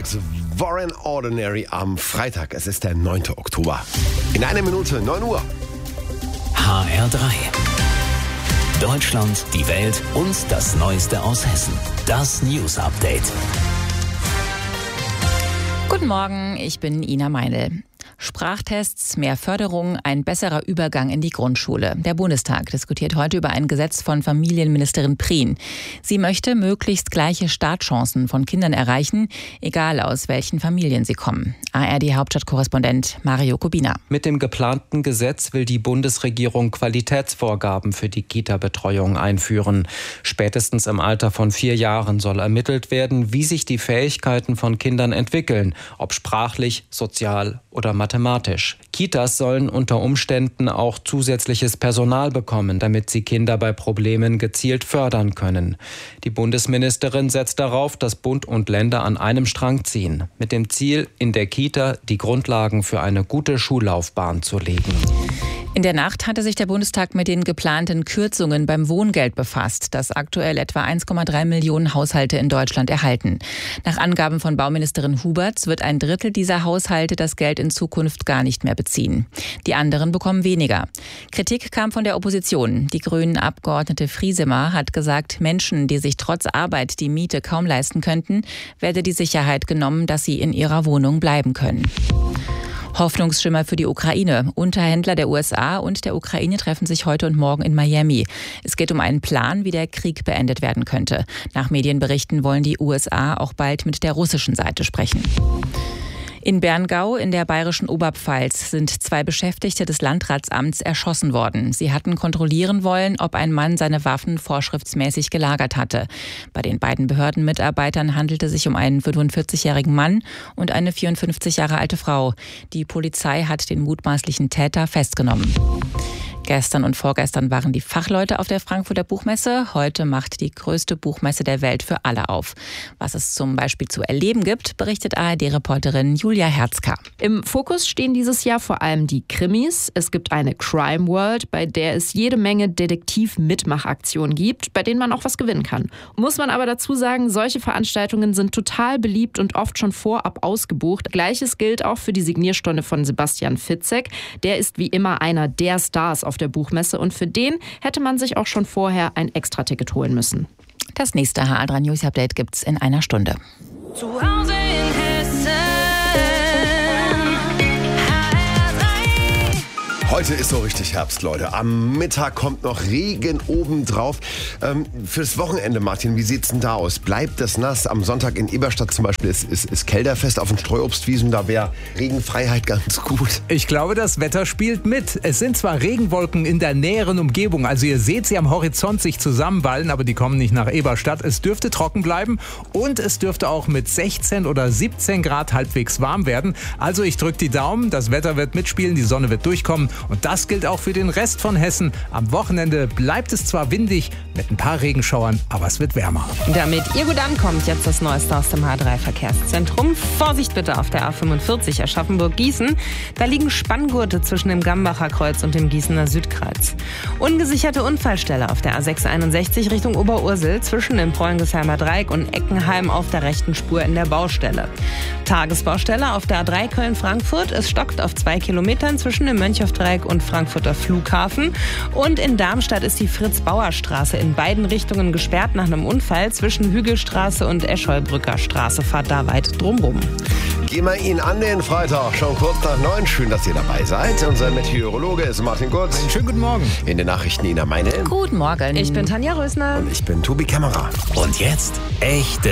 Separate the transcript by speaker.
Speaker 1: Strikes, Warren Ordinary am Freitag. Es ist der 9. Oktober. In einer Minute, 9 Uhr.
Speaker 2: HR3. Deutschland, die Welt und das Neueste aus Hessen. Das News Update.
Speaker 3: Guten Morgen, ich bin Ina Meinl. Sprachtests, mehr Förderung, ein besserer Übergang in die Grundschule. Der Bundestag diskutiert heute über ein Gesetz von Familienministerin Prien. Sie möchte möglichst gleiche Startchancen von Kindern erreichen, egal aus welchen Familien sie kommen. ARD-Hauptstadtkorrespondent Mario Kubina.
Speaker 4: Mit dem geplanten Gesetz will die Bundesregierung Qualitätsvorgaben für die Kita-Betreuung einführen. Spätestens im Alter von 4 Jahren soll ermittelt werden, wie sich die Fähigkeiten von Kindern entwickeln, ob sprachlich, sozial oder mathematisch. Kitas sollen unter Umständen auch zusätzliches Personal bekommen, damit sie Kinder bei Problemen gezielt fördern können. Die Bundesministerin setzt darauf, dass Bund und Länder an einem Strang ziehen, mit dem Ziel, in der Kita die Grundlagen für eine gute Schullaufbahn zu legen.
Speaker 3: In der Nacht hatte sich der Bundestag mit den geplanten Kürzungen beim Wohngeld befasst, das aktuell etwa 1,3 Millionen Haushalte in Deutschland erhalten. Nach Angaben von Bauministerin Huberts wird ein Drittel dieser Haushalte das Geld in Zukunft gar nicht mehr beziehen. Die anderen bekommen weniger. Kritik kam von der Opposition. Die Grünen-Abgeordnete Friesemer hat gesagt, Menschen, die sich trotz Arbeit die Miete kaum leisten könnten, werde die Sicherheit genommen, dass sie in ihrer Wohnung bleiben können. Hoffnungsschimmer für die Ukraine. Unterhändler der USA und der Ukraine treffen sich heute und morgen in Miami. Es geht um einen Plan, wie der Krieg beendet werden könnte. Nach Medienberichten wollen die USA auch bald mit der russischen Seite sprechen. In Berngau in der bayerischen Oberpfalz sind 2 Beschäftigte des Landratsamts erschossen worden. Sie hatten kontrollieren wollen, ob ein Mann seine Waffen vorschriftsmäßig gelagert hatte. Bei den beiden Behördenmitarbeitern handelte es sich um einen 45-jährigen Mann und eine 54 Jahre alte Frau. Die Polizei hat den mutmaßlichen Täter festgenommen. Gestern und vorgestern waren die Fachleute auf der Frankfurter Buchmesse. Heute macht die größte Buchmesse der Welt für alle auf. Was es zum Beispiel zu erleben gibt, berichtet ARD-Reporterin Julia Herzka.
Speaker 5: Im Fokus stehen dieses Jahr vor allem die Krimis. Es gibt eine Crime World, bei der es jede Menge Detektiv-Mitmachaktionen gibt, bei denen man auch was gewinnen kann. Muss man aber dazu sagen, solche Veranstaltungen sind total beliebt und oft schon vorab ausgebucht. Gleiches gilt auch für die Signierstunde von Sebastian Fitzek. Der ist wie immer einer der Stars auf der Buchmesse und für den hätte man sich auch schon vorher ein Extraticket holen müssen.
Speaker 3: Das nächste HR3 News Update gibt's in einer Stunde.
Speaker 6: Zu Hause in Hessen.
Speaker 1: Heute ist so richtig Herbst, Leute. Am Mittag kommt noch Regen obendrauf. Fürs Wochenende, Martin, wie sieht's denn da aus? Bleibt das nass? Am Sonntag in Eberstadt zum Beispiel ist Kelderfest auf den Streuobstwiesen. Da wäre Regenfreiheit ganz gut.
Speaker 7: Ich glaube, das Wetter spielt mit. Es sind zwar Regenwolken in der näheren Umgebung, also ihr seht sie am Horizont sich zusammenballen, aber die kommen nicht nach Eberstadt. Es dürfte trocken bleiben und es dürfte auch mit 16 oder 17 Grad halbwegs warm werden. Also ich drücke die Daumen, das Wetter wird mitspielen, die Sonne wird durchkommen. Und das gilt auch für den Rest von Hessen. Am Wochenende bleibt es zwar windig mit ein paar Regenschauern, aber es wird wärmer.
Speaker 8: Damit ihr gut ankommt, jetzt das Neueste aus dem H3-Verkehrszentrum. Vorsicht bitte auf der A45 Aschaffenburg-Gießen. Da liegen Spanngurte zwischen dem Gambacher Kreuz und dem Gießener Südkreuz. Ungesicherte Unfallstelle auf der A661 Richtung Oberursel zwischen dem Preungesheimer Dreieck und Eckenheim auf der rechten Spur in der Baustelle. Tagesbaustelle auf der A3 Köln-Frankfurt. Es stockt auf 2 Kilometern zwischen dem Mönchhoff-Dreieck und Frankfurter Flughafen. Und in Darmstadt ist die Fritz-Bauer-Straße in beiden Richtungen gesperrt nach einem Unfall. Zwischen Hügelstraße und Escholbrücker Straße. Fahrt da weit drumrum.
Speaker 1: Gehen wir ihn an den Freitag, schon kurz nach 9. Schön, dass ihr dabei seid. Unser Meteorologe ist Martin Kurz.
Speaker 7: Einen schönen guten Morgen.
Speaker 1: In den Nachrichten Ina Meinl.
Speaker 3: Guten Morgen.
Speaker 8: Ich bin Tanja Rösner.
Speaker 1: Und ich bin Tobi Kämmerer.
Speaker 2: Und jetzt echte